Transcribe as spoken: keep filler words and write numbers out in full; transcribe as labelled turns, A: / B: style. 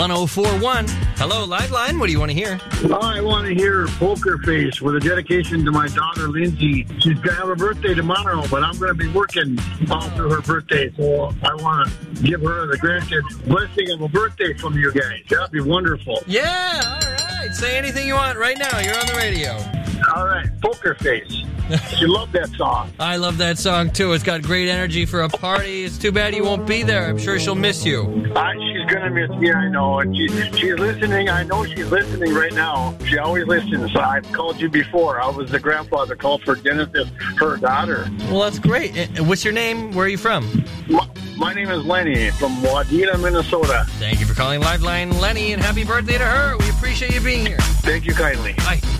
A: one oh four one. Hello, Liveline. What do you want to hear?
B: Oh, I want to hear Poker Face with a dedication to my daughter, Lindsay. She's going to have a birthday tomorrow, but I'm going to be working all through her birthday. So I want to give her the granted blessing of a birthday from you guys. That'd be wonderful.
A: Yeah, all right. Say anything you want right now. You're on the radio.
B: All right, Poker Face. She loved that song.
A: I love that song, too. It's got great energy for a party. It's too bad you won't be there. I'm sure she'll miss you.
B: Uh, she's going to miss me, I know. And she, she's listening. I know she's listening right now. She always listens. I've called you before. I was the grandfather called for Genesis, her daughter.
A: Well, that's great. And what's your name? Where are you from?
B: My, my name is Lenny from Wadena, Minnesota.
A: Thank you for calling Liveline, Lenny, and happy birthday to her. We appreciate you being here.
B: Thank you kindly.
A: Bye.